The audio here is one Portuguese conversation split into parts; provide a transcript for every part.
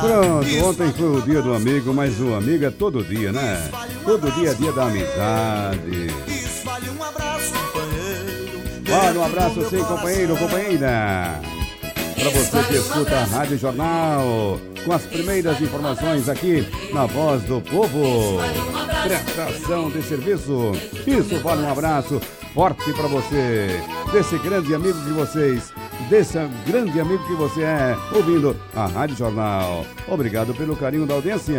Pronto, ontem foi o dia do amigo, mas o amigo é todo dia, né? Todo dia é dia da amizade. Vale um abraço sim, companheiro, companheira. Para você que escuta a Rádio Jornal, com as primeiras informações aqui na Voz do Povo. Prestação de serviço. Isso, vale um abraço forte para você, desse grande amigo de vocês, desse grande amigo que você é, ouvindo a Rádio Jornal. Obrigado pelo carinho da audiência.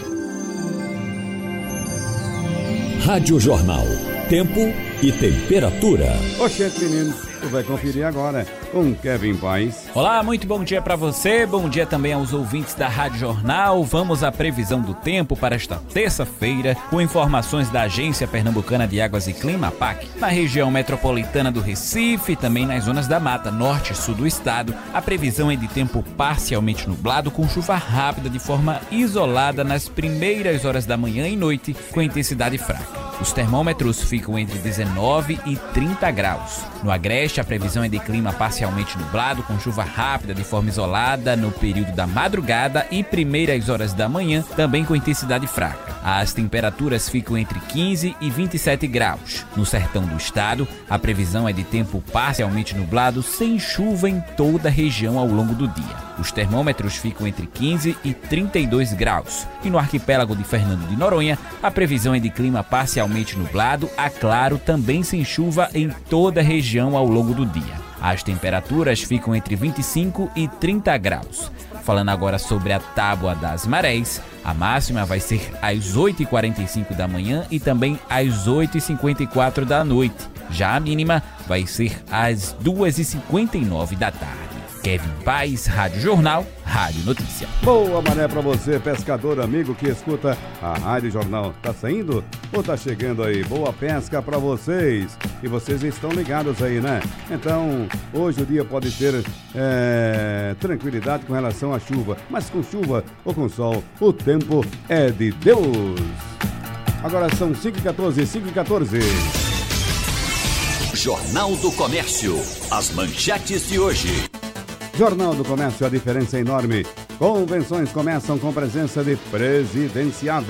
Rádio Jornal. Tempo e temperatura. Oxente, menino, tu vai conferir agora com Kevin Paz. Olá, muito bom dia para você, bom dia também aos ouvintes da Rádio Jornal. Vamos à previsão do tempo para esta terça-feira, com informações da Agência Pernambucana de Águas e Clima, APAC. Na região metropolitana do Recife, também nas zonas da Mata Norte e Sul do estado, a previsão é de tempo parcialmente nublado, com chuva rápida de forma isolada nas primeiras horas da manhã e noite, com intensidade fraca. Os termômetros ficam entre 19 e 30 graus. No Agreste, a previsão é de clima parcialmente nublado, com chuva rápida de forma isolada no período da madrugada e primeiras horas da manhã, também com intensidade fraca. As temperaturas ficam entre 15 e 27 graus. No sertão do estado, a previsão é de tempo parcialmente nublado, sem chuva em toda a região ao longo do dia. Os termômetros ficam entre 15 e 32 graus. E no arquipélago de Fernando de Noronha, a previsão é de clima parcialmente nublado, a claro, também sem chuva em toda a região ao longo do dia. As temperaturas ficam entre 25 e 30 graus. Falando agora sobre a tábua das marés, a máxima vai ser às 8h45 da manhã e também às 8h54 da noite. Já a mínima vai ser às 2h59 da tarde. Kevin Paz, Rádio Jornal, Rádio Notícia. Boa maré pra você, pescador amigo que escuta a Rádio Jornal. Tá saindo ou tá chegando aí? Boa pesca pra vocês. E vocês estão ligados aí, né? Então, hoje o dia pode ter tranquilidade com relação à chuva. Mas com chuva ou com sol, o tempo é de Deus. Agora são 5h14, 5h14. Jornal do Comércio. As manchetes de hoje. Jornal do Comércio, a diferença é enorme. Convenções começam com presença de presidenciável.